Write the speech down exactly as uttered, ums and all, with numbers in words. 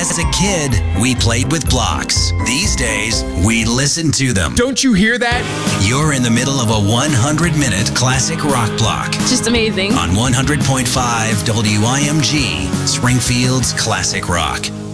As a kid, we played with blocks. These days, we listen to them. Don't you hear that? You're in the middle of a one hundred minute classic rock block. Just amazing. On one hundred point five W I M G, Springfield's Classic Rock.